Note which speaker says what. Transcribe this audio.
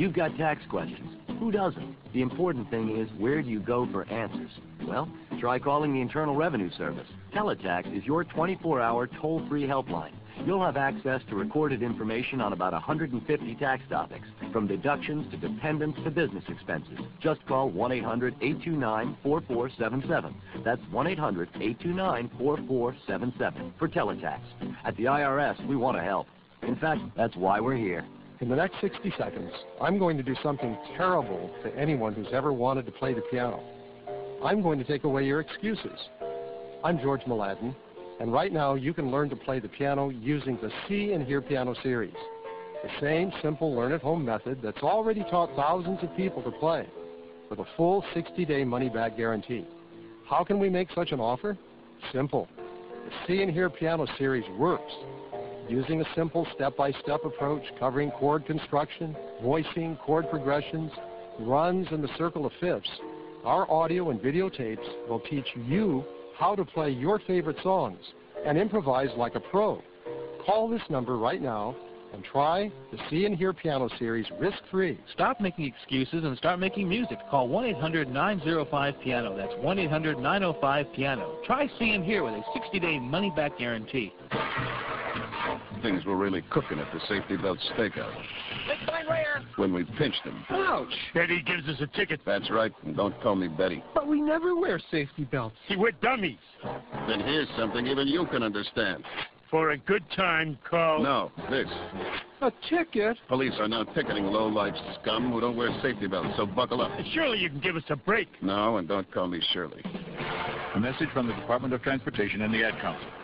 Speaker 1: You've got tax questions. Who doesn't? The important thing is, where do you go for answers? Well, try calling the Internal Revenue Service. Teletax is your 24-hour toll-free helpline. You'll have access to recorded information on about 150 tax topics, from deductions to dependents to business expenses. Just call 1-800-829-4477. That's 1-800-829-4477 for Teletax. At the IRS, we want to help. In fact, that's why we're here.
Speaker 2: In the next 60 seconds, I'm going to do something terrible to anyone who's ever wanted to play the piano. I'm going to take away your excuses. I'm George Mladen, and right now you can learn to play the piano using the See and Hear Piano series. The same simple learn-at-home method that's already taught thousands of people to play, with a full 60-day money-back guarantee. How can we make such an offer? Simple. The See and Hear Piano series works. Using a simple step-by-step approach covering chord construction, voicing, chord progressions, runs, and the circle of fifths, our audio and videotapes will teach you how to play your favorite songs and improvise like a pro. Call this number right now and try the See and Hear Piano series risk-free.
Speaker 3: Stop making excuses and start making music. Call 1-800-905-PIANO. That's 1-800-905-PIANO. Try See and Hear with a 60-day money-back guarantee.
Speaker 4: Things were really cooking at the Safety Belt Stakeout.
Speaker 5: Big time rare.
Speaker 4: When we pinched him.
Speaker 5: Ouch.
Speaker 6: Betty gives us a ticket.
Speaker 4: That's right, and don't call me Betty.
Speaker 5: But we never wear safety belts.
Speaker 6: See, we're dummies.
Speaker 4: Then here's something even you can understand.
Speaker 6: For a good time, call...
Speaker 4: No, this.
Speaker 5: A ticket?
Speaker 4: Police are now ticketing low-life scum who don't wear safety belts, so buckle up.
Speaker 6: Surely you can give us a break.
Speaker 4: No, and don't call me Shirley.
Speaker 7: A message from the Department of Transportation and the Ad Council.